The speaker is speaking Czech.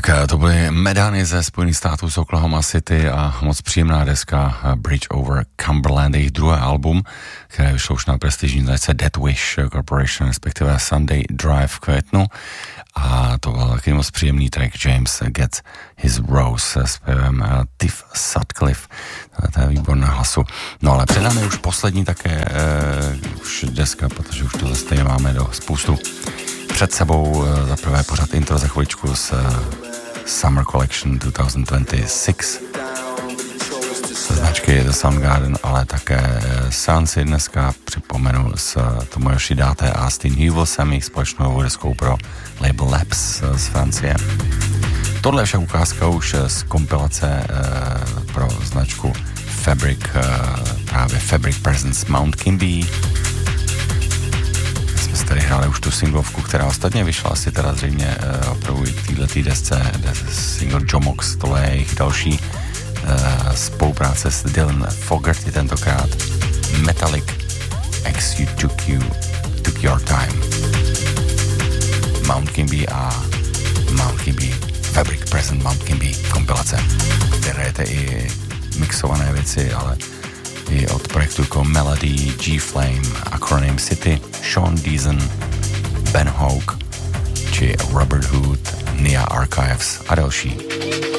Tak to byly Medany ze Spojených států z Oklahoma City a moc příjemná deska Bridge Over Cumberland, jejich druhé album, které vyšlo už na prestižní značce Death Wish Corporation, respektive Sunday Drive v květnu. A to byl taky moc příjemný track James Gets His Rose se zpěvem Tiff Sutcliffe. To je výborná hlasu. No ale před námi už poslední také už deska, protože už to stejně máme do spoustu před sebou. Za prvé pořád intro za chviličku z Summer Collection 2026 ze značky The Soundgarden, ale také Soundsy dneska připomenu s Tomoyoshi Date a Steen Hughlesem, jejich společnou deskou pro label Labs z Francie. Tohle je však ukázka už z kompilace pro značku Fabric, právě Fabric Presents Mount Kimby. Jsme si tady hráli už tu singlovku, která ostatně vyšla asi teda zřejmě opravdu i k této desce, single Jomox, tohle je jejich další spolupráce s Dylan Fogerty, tentokrát Metallic X You Took Your Time. Mount Kimby a Mount Kimby Fabric Present Mount Kimby kompilace, které je i mixované věci, ale i od projektu jako Melody, G-Flame, Acronym City, Sean Deason, Ben Hoke či Robert Hood, Nia Archives a další.